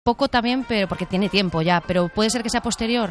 poco también, pero porque tiene tiempo ya, pero puede ser que sea posterior.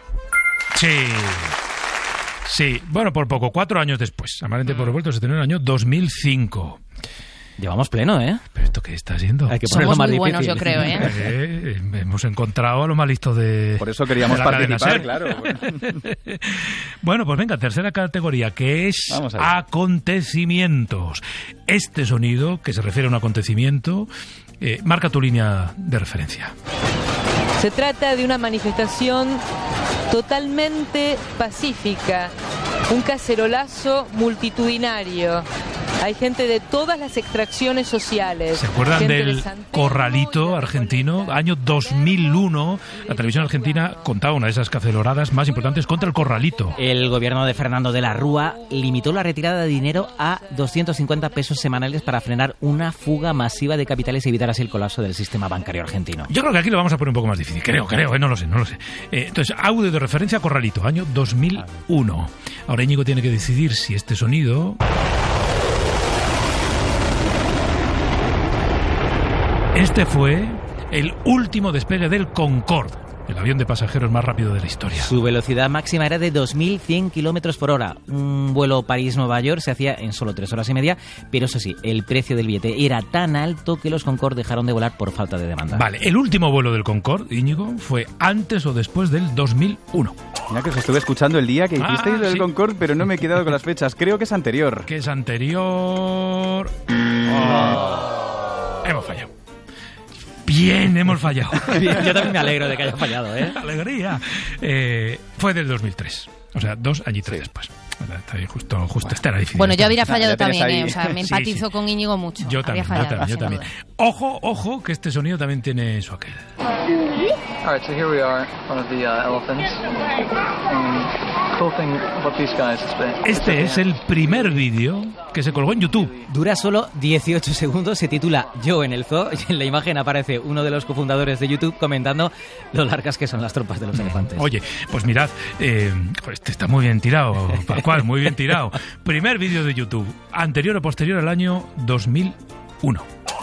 Sí, bueno, por poco, 4 años después. Amarante por revuelto se estrenó en el año 2005. Llevamos pleno, ¿eh? ¿Pero esto qué está haciendo? Hay que ponerlo Somos más muy difícil. buenos, yo creo, ¿eh? Hemos encontrado a lo más listo de... Por eso queríamos de la cadena participar, SER. claro. Bueno, pues venga, tercera categoría, que es Vamos allá. acontecimientos. Este sonido, que se refiere a un acontecimiento, marca tu línea de referencia. Se trata de una manifestación totalmente pacífica, un cacerolazo multitudinario. Hay gente de todas las extracciones sociales. ¿Se acuerdan Gente del de Santelmo, corralito de argentino? Año 2001, la televisión argentina contaba una de esas caceroradas más importantes contra el corralito. El gobierno de Fernando de la Rúa limitó la retirada de dinero a 250 pesos semanales para frenar una fuga masiva de capitales y evitar así el colapso del sistema bancario argentino. Yo creo que aquí lo vamos a poner un poco más difícil. Creo, no lo sé. Entonces, audio de referencia corralito, año 2001. Ahora Íñigo tiene que decidir si este sonido... Este fue el último despegue del Concorde, el avión de pasajeros más rápido de la historia. Su velocidad máxima era de 2.100 kilómetros por hora. Un vuelo París-Nueva York se hacía en solo 3 horas y media, pero eso sí, el precio del billete era tan alto que los Concorde dejaron de volar por falta de demanda. Vale, el último vuelo del Concorde, Íñigo, fue antes o después del 2001. Mira que os estuve escuchando el día que hicisteis del sí. Concorde, pero no me he quedado con las fechas. Creo que es anterior. ¿Qué es anterior? Hemos fallado. Bien, hemos fallado. Yo también me alegro de que haya fallado, ¿eh? Alegría. Fue del 2003. O sea, 2 añitos después. Está ahí justo esta era difícil. Bueno, yo habría fallado Ya tienes también, ahí. O sea, me empatizo con Íñigo mucho. Yo Habría también, fallado, yo sin también. duda. Ojo, que este sonido también tiene su aquel. All right, so here we are, one of the elephants. And cool thing about these guys is that Este es el primer vídeo que se colgó en YouTube. Dura solo 18 segundos, se titula Yo en el zoo y en la imagen aparece uno de los cofundadores de YouTube comentando lo largas que son las trompas de los elefantes. Oye, pues mirad, este está muy bien tirado, Pascual, muy bien tirado. Primer vídeo de YouTube, anterior o posterior al año 2001.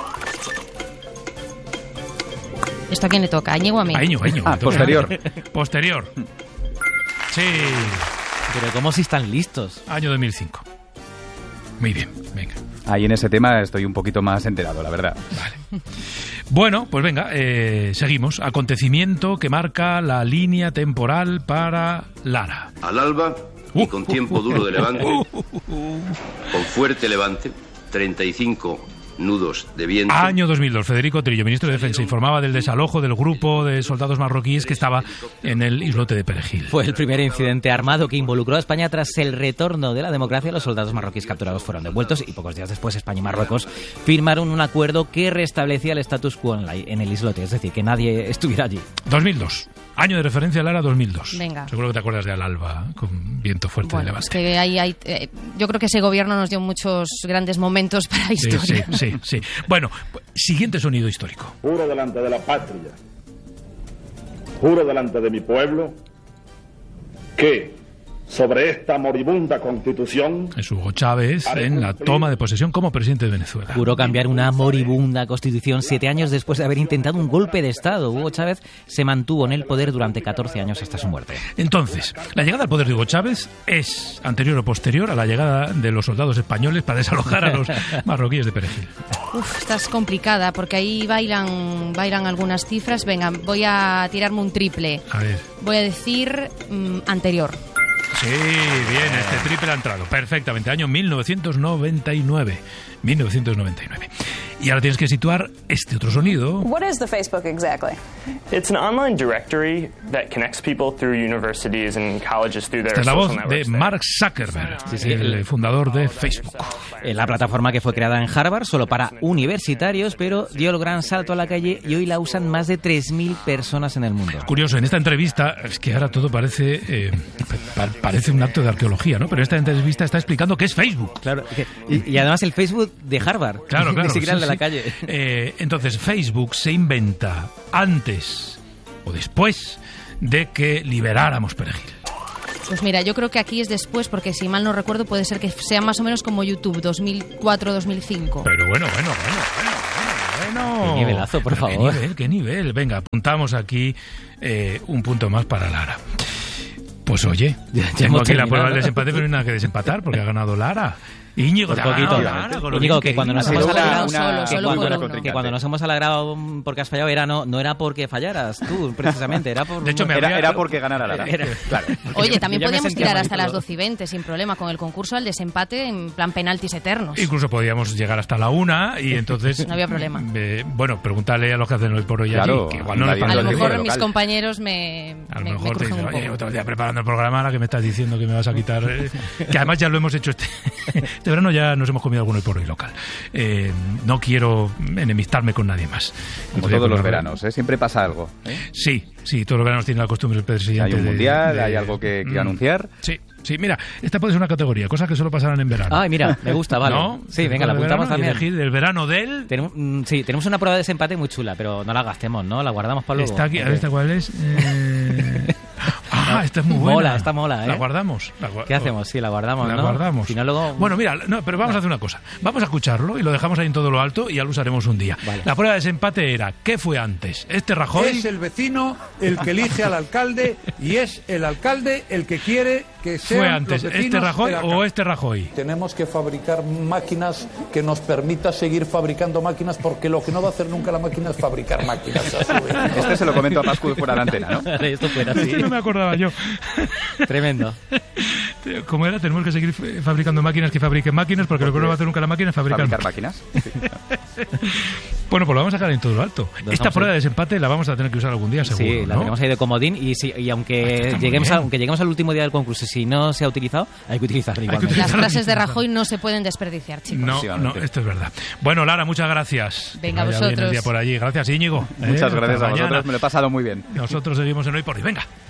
¿Esto a quién le toca? ¿A Íñigo o a mí? A Íñigo, me toca. posterior. Posterior. Sí, Pero ¿cómo si están listos? año 2005. Muy bien, venga. Ahí en ese tema estoy un poquito más enterado, la verdad. Vale. Bueno, pues venga, seguimos. Acontecimiento que marca la línea temporal para Lara. Al alba y con tiempo duro de levante, con fuerte levante, 35 nudos de viento. Año 2002, Federico Trillo, ministro de Defensa, informaba del desalojo del grupo de soldados marroquíes que estaba en el islote de Perejil. Fue el primer incidente armado que involucró a España tras el retorno de la democracia. Los soldados marroquíes capturados fueron devueltos y pocos días después España y Marruecos firmaron un acuerdo que restablecía el status quo en el islote, es decir, que nadie estuviera allí. 2002, año de referencia, Lara, 2002. Venga. Seguro que te acuerdas de Al alba, con viento fuerte de Bueno, levante. es que yo creo que ese gobierno nos dio muchos grandes momentos para la historia. Sí. Bueno, siguiente sonido histórico. Juro delante de la patria, juro delante de mi pueblo, que sobre esta moribunda Constitución... Es Hugo Chávez en la toma de posesión como presidente de Venezuela. Juró cambiar una moribunda constitución 7 años después de haber intentado un golpe de Estado. Hugo Chávez se mantuvo en el poder durante 14 años hasta su muerte. Entonces, la llegada al poder de Hugo Chávez es anterior o posterior a la llegada de los soldados españoles para desalojar a los marroquíes de Perejil. Esta es complicada porque ahí bailan algunas cifras. Venga, voy a tirarme un triple. A ver. Voy a decir anterior. Sí, bien, este triple ha entrado perfectamente. Año 1999. Y ahora tienes que situar este otro sonido. What is the Facebook exactly? It's an online directory that connects people through universities and colleges through their Esta es la voz social de networks. Mark Zuckerberg, el fundador de Facebook. La plataforma que fue creada en Harvard solo para universitarios, pero dio el gran salto a la calle y hoy la usan más de 3.000 personas en el mundo. Curioso, en esta entrevista, es que ahora todo parece un acto de arqueología, ¿no? Pero esta entrevista está explicando qué es Facebook. Claro, y además el Facebook de Harvard, Claro, ni siquiera el de sí, la calle. Entonces, Facebook se inventa antes o después de que liberáramos Perejil. Pues mira, yo creo que aquí es después, porque si mal no recuerdo puede ser que sea más o menos como YouTube, 2004-2005. Pero bueno. Bueno. Qué nivelazo, por favor. Qué nivel. Venga, apuntamos aquí un punto más para Lara. Pues oye, tengo aquí la prueba del desempate, pero no hay nada que desempatar porque ha ganado Lara. Íñigo, por poquito. Íñigo, que cuando nos hemos alegrado porque has fallado no era porque fallaras tú, precisamente, era por... De hecho, era porque ganara Lara. Claro. Oye, también podíamos tirar hasta las 12:20 sin problema con el concurso al desempate en plan penaltis eternos. Incluso podíamos llegar hasta la 1 y entonces... No había problema. Bueno, pregúntale a los que hacen hoy por hoy claro, allí, que igual no a lo mejor mis compañeros me a lo mejor te dicen, un poco. oye, otro día preparando el programa, ahora que me estás diciendo que me vas a quitar... que además ya lo hemos hecho este verano, ya nos hemos comido algún hoy por hoy local. No quiero enemistarme con nadie más. Como todos los veranos, siempre pasa algo. Sí, todos los veranos tienen la costumbre el presidente. Hay un mundial, hay algo que anunciar. Sí, mira, esta puede ser una categoría, cosas que solo pasarán en verano. Ay, mira, me gusta, vale. ¿No? Sí, venga, la apuntamos también. Elegir el verano del... Tenemos una prueba de desempate muy chula, pero no la gastemos, ¿no? La guardamos para luego. Está aquí, a ver, ¿esta cuál es? Esta es muy buena. Está mola, ¿eh? ¿La guardamos? ¿Qué hacemos? Sí, la guardamos, ¿no? La guardamos. Si no, luego... Bueno, mira, pero vamos a hacer una cosa. Vamos a escucharlo y lo dejamos ahí en todo lo alto y ya lo usaremos un día. Vale. La prueba de desempate era, ¿qué fue antes? ¿Rajoy? Es el vecino el que elige al alcalde y es el alcalde el que quiere que sean ¿Fue antes los vecinos Rajoy o Rajoy? Tenemos que fabricar máquinas que nos permita seguir fabricando máquinas, porque lo que no va a hacer nunca la máquina es fabricar máquinas. Este se lo comento a Pascu fuera de antena, ¿no? Esto fuera así. No me acordaba yo. Tremendo. ¿Cómo era? Tenemos que seguir fabricando máquinas que fabriquen máquinas, porque lo que no va a hacer nunca la máquina es fabricar máquinas. Sí. Bueno, pues lo vamos a sacar en todo lo alto. Esta prueba de desempate la vamos a tener que usar algún día, seguro. Sí, la tenemos ahí de comodín y aunque lleguemos al último día del concurso, si no se ha utilizado, hay que utilizarla igualmente. Las frases de Rajoy no se pueden desperdiciar, chicos. No, esto es verdad. Bueno, Lara, muchas gracias. Venga, vosotros. El día por allí. Gracias, Íñigo. Muchas gracias a vosotros, me lo he pasado muy bien. Nosotros seguimos en Hoy por Hoy. Venga.